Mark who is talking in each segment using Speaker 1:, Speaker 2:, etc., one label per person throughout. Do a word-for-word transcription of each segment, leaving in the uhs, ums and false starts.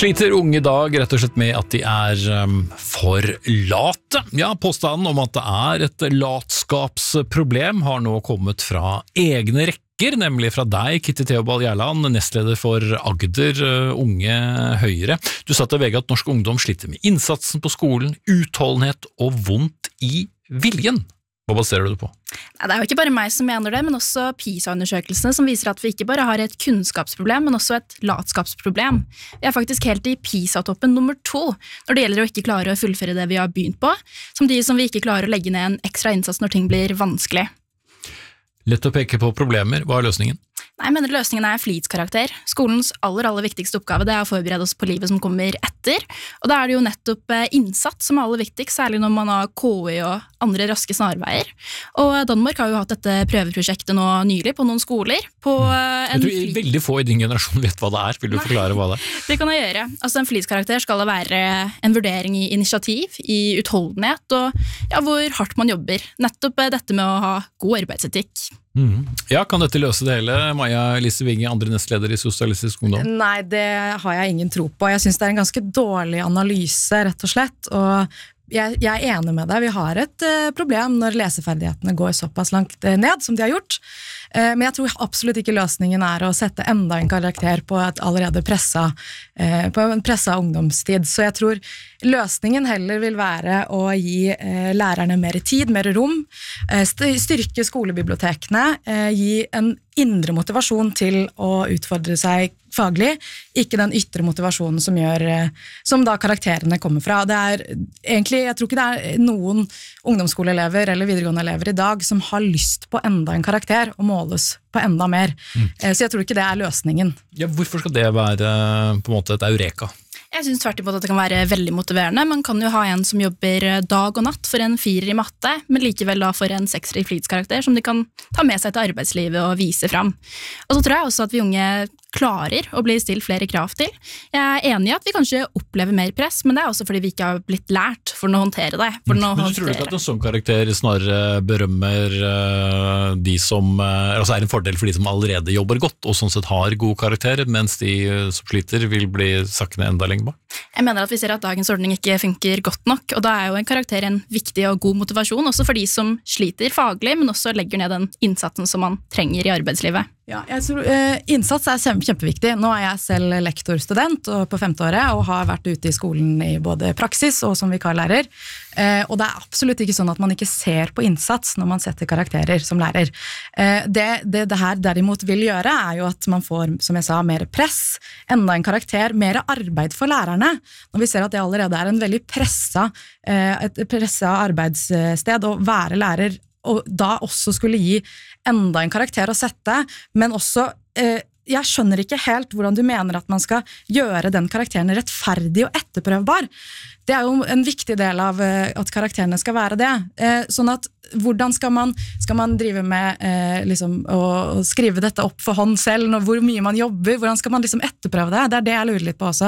Speaker 1: Sliter unge i dag rett og slett med at de er um, for late. Ja, påstanden om at det er et latskapsproblem har nå kommet fra egne rekker, nemlig fra deg, Kitty Theobald Gjerland, nestleder for Agder uh, Unge Høyre. Du sa til V G at norsk ungdom sliter med innsatsen på skolen, utholdenhet og vondt i viljen. Hva baserer du det på?
Speaker 2: Nei, det er jo ikke bare meg som mener det, men også PISA-undersøkelsene som viser at vi ikke bare har et kunnskapsproblem, men også et latskapsproblem. Vi er faktisk helt i PISA-toppen nummer to når det gjelder å ikke klare å fullføre det vi har begynt på, samtidig som vi ikke klarer å legge ned en ekstra innsats når ting blir vanskelig.
Speaker 1: Lett å peke på problemer. Hva er løsningen?
Speaker 2: Nei, jeg mener løsningen er flitskarakter. Skolens aller, aller viktigste oppgave det er å forberede oss på livet som kommer etter, og da er det jo nettopp innsats som er aller viktigst, særlig når man har K I og andre raske snarveier. Og Danmark har jo hatt dette prøveprosjektet nå nylig på noen skoler. På en
Speaker 1: jeg tror veldig få i din generasjon vet hva det er. Vil du
Speaker 2: Nei,
Speaker 1: forklare hva det er?
Speaker 2: Det kan jeg gjøre. Altså En flitskarakter skal være en vurdering i initiativ, i utholdenhet, og ja, hvor hardt man jobber. Nettopp dette med å ha god arbeidsetikk.
Speaker 1: Mm. Ja, kan dette løse det hele? Maja Lise Winge, andre nestleder i Sosialistisk Ungdom.
Speaker 3: Nei, det har jeg ingen tro på. Jeg synes det er en ganske dårlig analyse, rett og slett, og jeg, jeg er enig med deg. Vi har et uh, problem når leseferdighetene går såpass langt uh, ned som de har gjort, uh, men jeg tror absolutt ikke løsningen er å sette enda en karakter på et allerede pressa, uh, på en pressa ungdomstid, så jeg tror løsningen heller vil være å gi uh, lærerne mer tid, mer rom, uh, styrke skolebibliotekene, uh, gi en indre motivasjon til å utfordre seg faglig, ikke den ytre motivasjonen som gjør, som da karakterene kommer fra. Det er egentlig, jeg tror ikke det er noen ungdomsskoleelever eller videregående elever i dag som har lyst på enda en karakter og måles på enda mer. Mm. Så jeg tror ikke det er løsningen.
Speaker 1: Ja, hvorfor skal det være på en måte et eureka?
Speaker 2: Jeg synes tvert imot at det kan være veldig motiverende. Man kan jo ha en som jobber dag og natt for en firer i matte, men likevel da for en sekser i flitskarakter som de kan ta med seg til arbeidslivet og vise fram. Og så tror jeg også at vi unge klarer å bli stilt flere krav til. Jeg er enig i at vi kanskje opplever mer press, men det er også fordi vi ikke har blitt lært for å håndtere det. For å
Speaker 1: men du tror ikke at en sånn karakter snarere berømmer uh, de som, uh, altså er en fordel for de som allerede jobber godt, og sånn sett har gode karakterer, mens de uh, som sliter vil bli sakkende enda lenger bak?
Speaker 2: Jeg mener at vi ser at dagens ordning ikke funker godt nok, og da er jo en karakter en viktig og god motivasjon, også for de som sliter faglig, men også legger ned den innsatsen som man trenger i arbeidslivet.
Speaker 3: Ja, jeg tror uh, innsats er kjempeviktig. Nå er jeg selv lektorstudent og på femte året, og har vært ute i skolen i både praksis og som vikarlærer. Uh, og det er absolutt ikke sånn at man ikke ser på innsats når man setter karakterer som lærer. Uh, det, det det her derimot vil gjøre er jo at man får, som jeg sa, mer press, enda en karakter, mer arbeid for lærerne. Når vi ser at det allerede er en veldig pressa, uh, et pressa arbeidssted å være lærer, og da også skulle gi enda en karakter å sette, men også, eh, jeg skjønner ikke helt hvordan du mener at man skal gjøre den karakteren rettferdig og etterprøvbar. Det er jo en viktig del av eh, at karakterene skal være det. Eh, sånn at, hvordan skal man, skal man drive med eh, liksom, å, å skrive dette opp for hånd selv, når, hvor mye man jobber, hvordan skal man liksom etterprøve det? Det er det jeg lurer litt på også.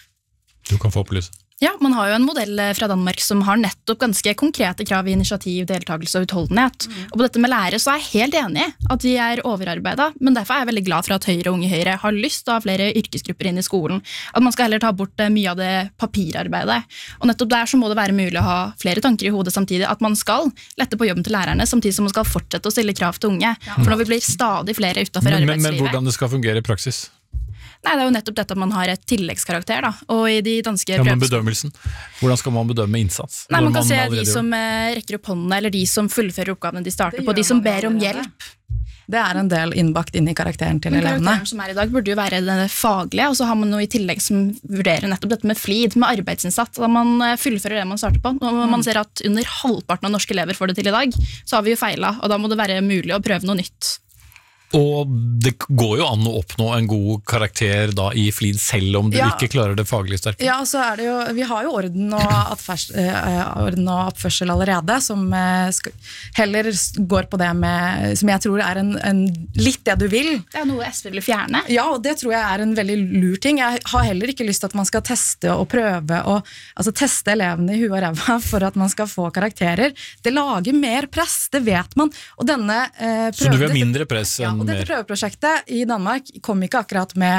Speaker 1: Du kan få opplyse.
Speaker 2: Ja, man har jo en modell fra Danmark som har nettopp ganske konkrete krav i initiativ, deltakelse og utholdenhet. Mm. Og på dette med lærere så er jeg helt enig at vi er overarbeidet, men derfor er jeg veldig glad for at Høyre og Unge Høyre har lyst til å ha flere yrkesgrupper inn i skolen. At man skal heller ta bort mye av det papirarbeidet. Og nettopp der så må det være mulig å ha flere tanker i hodet samtidig, at man skal lette på jobben til lærerne, samtidig som man skal fortsette å stille krav til unge. Ja. For når vi blir stadig flere utenfor
Speaker 1: men,
Speaker 2: arbeidslivet.
Speaker 1: Men, men hvordan det skal fungere i praksis?
Speaker 2: Nei, det er jo nettopp dette at man har et tilleggskarakter, da. Og i de danske
Speaker 1: ja, men bedømmelsen? Hvordan skal man bedømme innsats?
Speaker 2: Nei, man kan
Speaker 1: man
Speaker 2: se
Speaker 1: allerede...
Speaker 2: de som uh, rekker opp håndene, eller de som fullfører oppgavene de starter på, de som ber om hjelp.
Speaker 3: Det er en del innbakt inn i karakteren til men elevene.
Speaker 2: Karakteren som er i dag burde jo være det faglige, og så har man noe i tillegg som vurderer nettopp dette med flid, med arbeidsinnsats, da man fullfører det man starter på. Og man ser at under halvparten av norske elever får det til i dag, så har vi jo feilet, og da må det være mulig å prøve noe nytt.
Speaker 1: Og det går jo an å oppnå en god karakter da i flid, selv om du ja. ikke klarer det faglig sterkt.
Speaker 3: Ja, så er det jo, vi har jo orden og, atfers, uh, orden og oppførsel allerede, som uh, heller går på det med, som jeg tror er en, en litt det du vil.
Speaker 2: Det er noe S V vil fjerne.
Speaker 3: Ja, og det tror jeg er en veldig lur ting. Jeg har heller ikke lyst til at man skal teste og prøve, og, altså teste elevene i huet og ræva for at man skal få karakterer. Det lager mer press, det vet man. Og denne uh, prøve,
Speaker 1: så du vil ha mindre press enn
Speaker 3: ja, og dette prøveprosjektet i Danmark kom ikke akkurat med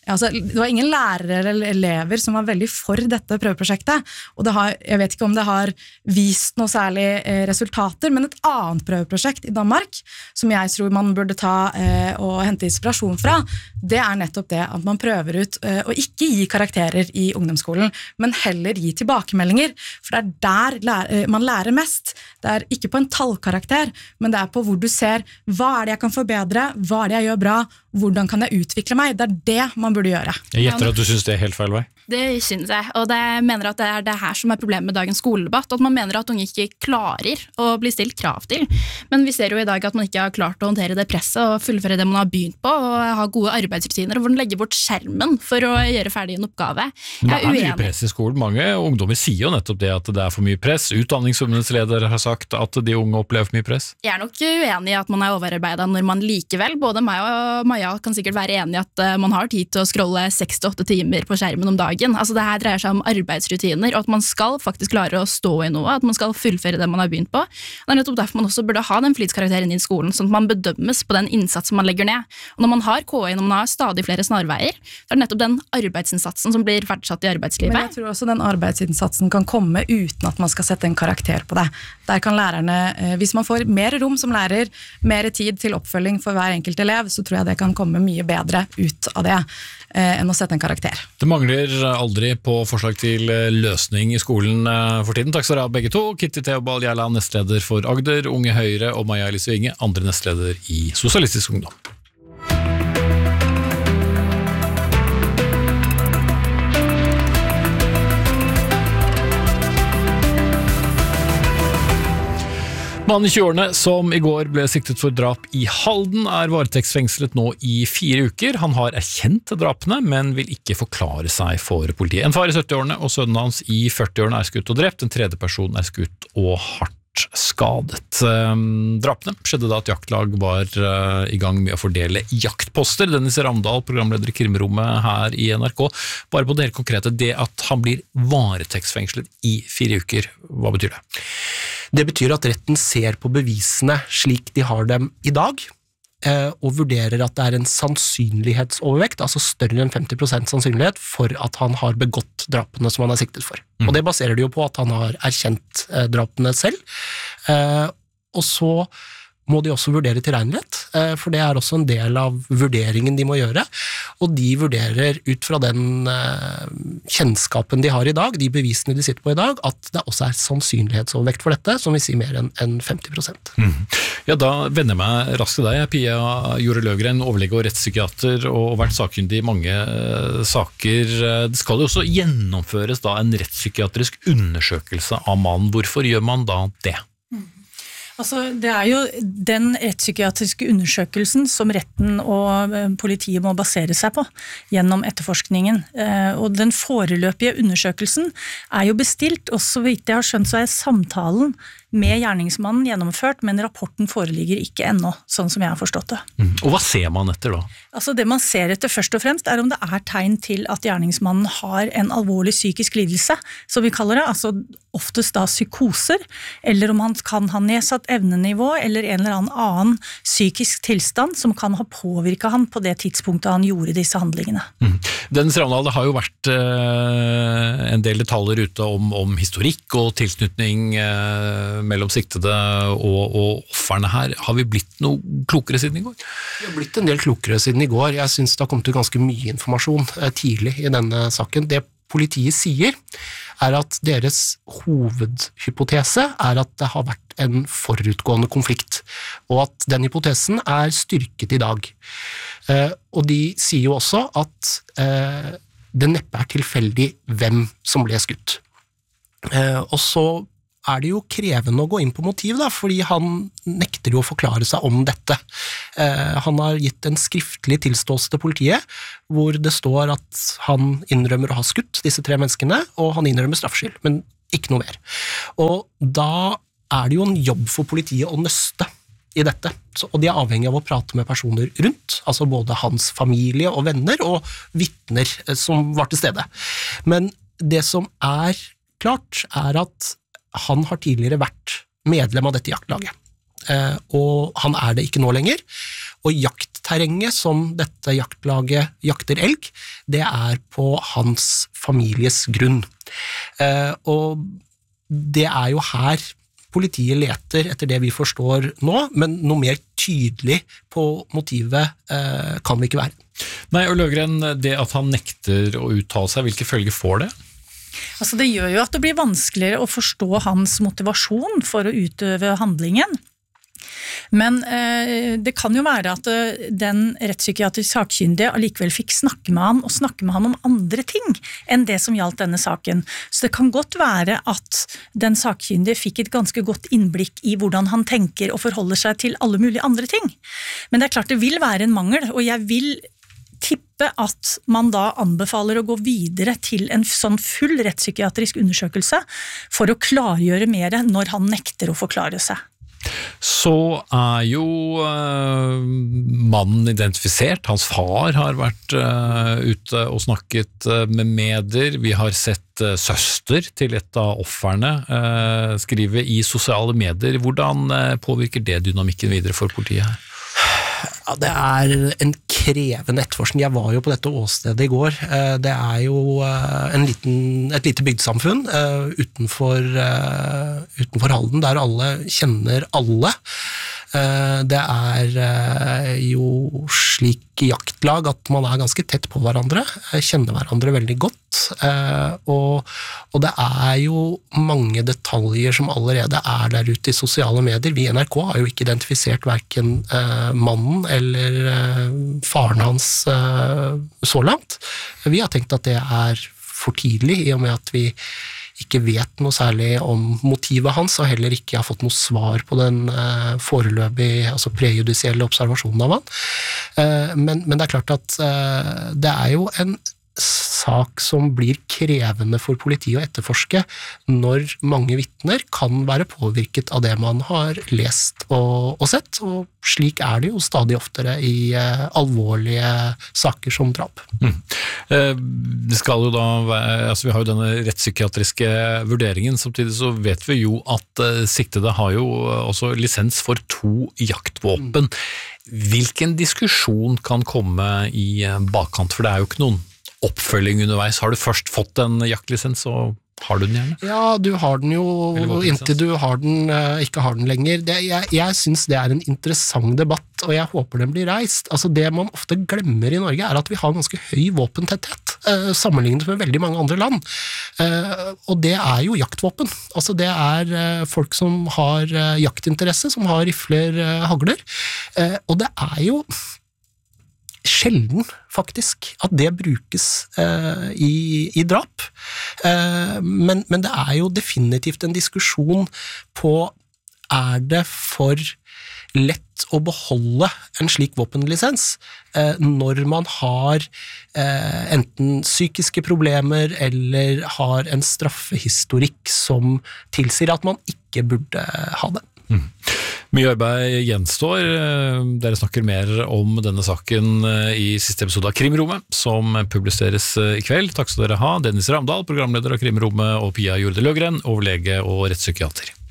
Speaker 3: altså, det var ingen lærere eller elever som var veldig for dette prøveprosjektet, og det har, jeg vet ikke om det har vist noe særlig eh, resultater, men et annet prøveprosjekt i Danmark, som jeg tror man burde ta eh, og hente inspirasjon fra, det er nettopp det at man prøver ut eh, å ikke gi karakterer i ungdomsskolen, men heller gi tilbakemeldinger, for det er der lære, man lærer mest. Det er ikke på en tallkarakter, men det er på hvor du ser hva er det jeg kan forbedre, hva er det jeg gjør bra, hvordan kan jeg utvikle meg? Det er det man burde gjøre.
Speaker 1: Jeg gjetter at du synes det er helt feil vei.
Speaker 2: Det synes jeg, og det mener at det er det her som er problemet med dagens skoledebatt, at man mener at unge ikke klarer å bli stilt krav til. Men vi ser jo i dag at man ikke har klart å håndtere det presset og fullføre det man har begynt på, og ha gode arbeidsrutiner, og hvor den legger bort skjermen for å gjøre ferdig en oppgave.
Speaker 1: Men det er mye press i skolen. Mange ungdommer sier jo nettopp det at det er for mye press. Utdanningsforbundets leder har sagt at de unge opplever for mye press.
Speaker 2: Jeg er nok uenig i at man er overarbeidet når man likevel, både meg og Maja kan sikkert være enig i at man har tid til å scrolle seks til åtte timer på skjermen om dagen. Altså det her dreier seg om arbeidsrutiner, og at man skal faktisk klare å stå i noe, at man skal fullføre det man har begynt på. Det er nettopp derfor man også burde ha den flitskarakteren i skolen, sånn at man bedømmes på den innsatsen man legger ned. Og når man har K I, når man har stadig flere snarveier, så er det nettopp den arbeidsinnsatsen som blir verdsatt i arbeidslivet.
Speaker 3: Men jeg tror også den arbeidsinnsatsen kan komme uten at man skal sette en karakter på det. Der kan lærerne, hvis man får mer rom som lærer, mer tid til oppfølging for hver enkelt elev, så tror jeg det kan komme mye bedre ut av det enn å sette en karakter.
Speaker 1: Det mangler aldri på forslag til løsning i skolen for tiden. Takk skal dere ha begge to. Kitty Theobald Gjerland, nestleder for Agder, Unge Høyre, og Maja Elise Winge, andre nestleder i Sosialistisk Ungdom. Mannen i tjueårene som i går ble siktet for drap i Halden er varetektsfengslet nå i fire uker. Han har erkjent drapene, men vil ikke forklare seg for politiet. En far i syttiårene og sønnen hans i førtiårene er skutt og drept. En tredje person er skutt og hardt skadet. Drapene skjedde da et jaktlag var i gang med å fordele jaktposter. Dennis Ramdal, programleder i Krimrommet her i N R K. Bare på det helt konkrete, det at han blir varetektsfengslet i fire uker, hva betyr det?
Speaker 4: Det betyr at retten ser på bevisene slik de har dem i dag, og vurderer at det er en sannsynlighetsovervekt, altså større enn femti prosent sannsynlighet for at han har begått drapene som han er siktet for. Mm. Og det baserer de jo på at han har erkjent drapene selv, og så må de også vurdere tilregnelighet, for det er også en del av vurderingen de må gjøre, og de vurderer ut fra den kjennskapen de har i dag, de bevisene de sitter på i dag, at det også er sannsynlighetsovervekt for dette, som vil si mer enn femti prosent.
Speaker 1: Mm. Ja, da vender jeg meg raskt til deg, Pia Jore Løgren, overlege og rettspsykiater, og vært sakkyndig i mange uh, saker. Det skal jo også gjennomføres da en rettspsykiatrisk undersøkelse av mannen. Hvorfor gjør man da det?
Speaker 5: Altså, det er jo den rettspsykiatriske undersøkelsen som retten og politiet må basere seg på gjennom etterforskningen. Og den foreløpige undersøkelsen er jo bestilt, og så vidt jeg har skjønt så er samtalen med gjerningsmannen gjennomført, men rapporten foreligger ikke ennå, sånn som jeg har forstått det.
Speaker 1: Mm. Og hva ser man etter da?
Speaker 5: Altså det man ser etter først og fremst er om det er tegn til at gjerningsmannen har en alvorlig psykisk lidelse, som vi kaller det, altså oftest da psykoser, eller om han kan ha nedsatt evnenivå, eller en eller annen annen psykisk tilstand som kan ha påvirket han på det tidspunktet han gjorde disse handlingene.
Speaker 1: Mm. Dennis Ramdal, det har jo vært eh, en del detaljer ute om, om historikk og tilknytning eh, mellom siktede og, og offerne her. Har vi blitt noe klokere siden i går?
Speaker 4: Vi har blitt en del klokere siden i går. Jeg synes det har kommet ut ganske mye informasjon eh, tidlig i denne saken. Det politiet sier er at deres hovedhypotese er at det har vært en forutgående konflikt, og at den hypotesen er styrket i dag. Eh, og de sier jo også at eh, det neppe er tilfeldig hvem som ble skutt. Eh, og så er det jo krevende å gå inn på motiv, da, fordi han nekter jo å forklare seg om dette. Eh, han har gitt en skriftlig tilståelse til politiet, hvor det står at han innrømmer å ha skutt disse tre menneskene, og han innrømmer straffskyld, men ikke noe mer. Og da er det jo en jobb for politiet å nøste i dette, Så, og de er avhengig av å prate med personer rundt, altså både hans familie og venner, og vitner som var til stede. Men det som er klart, er at han har tidligere vært medlem av dette jaktlaget, eh, og han er det ikke nå lenger, og jakt jaktterrenget som dette jaktlaget jakter elg, det er på hans families grunn. Eh, og det er jo her politiet leter etter det vi forstår nå, men noe mer tydelig på motivet eh, kan vi ikke være.
Speaker 1: Nei, og Løvgren, det at han nekter å uttale seg, hvilke følger får det?
Speaker 5: Altså det gjør jo at det blir vanskeligere å forstå hans motivasjon for å utøve handlingen. Men eh, det kan jo være at eh, den rettspsykiatrisk sakkyndige allikevel fikk snakke med han, og snakke med han om andre ting enn det som gjaldt denne saken. Så det kan godt være at den sakkyndige fikk et ganske godt innblikk i hvordan han tenker og forholder seg til alle mulige andre ting. Men det er klart det vil være en mangel, og jeg vil tippe at man da anbefaler å gå videre til en sånn full rettspsykiatrisk undersøkelse for å klargjøre mer når han nekter å forklare seg.
Speaker 1: Så er jo uh, mannen identifisert, hans far har vært uh, ute og snakket uh, med medier, vi har sett uh, søster til et av offerne uh, skrive i sosiale medier. Hvordan uh, påvirker det dynamikken videre for politiet her?
Speaker 4: Ja, det er en krevende etterforskning. Jeg var jo på dette åstedet i går. Det er jo en liten, et lite bygdesamfunn utenfor, utenfor Halden, der alle kjenner alle. Det er jo slik jaktlag at man er ganske tett på hverandre, kjenner hverandre veldig godt, og, og det er jo mange detaljer som allerede er der ute i sosiale medier. Vi i N R K har jo ikke identifisert hverken mannen eller faren hans så langt. Vi har tenkt at det er for tidlig, i og med at vi ikke vet noe særlig om motivet hans, og heller ikke har fått noe svar på den eh, foreløpig, altså prejudisielle observasjonen av han. Eh, men, men det er klart at eh, det er jo en sak som blir krevende for politiet å etterforske når mange vitner kan være påvirket av det man har lest og, og sett, og slik er det jo stadig oftere i uh, alvorlige saker som drap.
Speaker 1: Mm. Eh, det skal jo da være, altså vi har jo denne rettspsykiatriske vurderingen, samtidig så vet vi jo at uh, siktede har jo også lisens for to jaktvåpen. Mm. Hvilken diskusjon kan komme i bakkant, for det er jo ikke noen oppfølging underveis. Har du først fått en jaktlisens, så har du den gjerne?
Speaker 4: Ja, du har den jo inntil du har den, ikke har den lenger. Det, jeg jeg synes det er en interessant debatt, og jeg håper den blir reist. Altså det man ofte glemmer i Norge er at vi har ganske høy våpentetthet, eh, sammenlignet med veldig mange andre land. Eh, og det er jo jaktvåpen. Altså det er eh, folk som har eh, jaktinteresse, som har rifler, eh, hagler. Eh, og det er jo sjelden, faktisk, at det brukes eh, i, i drap. Eh, men, men det er jo definitivt en diskusjon på er det for lett å beholde en slik våpenlisens eh, når man har eh, enten psykiske problemer eller har en straffehistorikk som tilsier at man ikke burde ha det.
Speaker 1: Mm. Mye arbeid gjenstår. Dere snakker mer om denne saken i siste episode av Krimrommet, som publiseres i kveld. Takk skal dere ha, Dennis Ramdal, programleder av Krimrommet, og Pia Jorde Løvgren, overlege og rettspsykiater.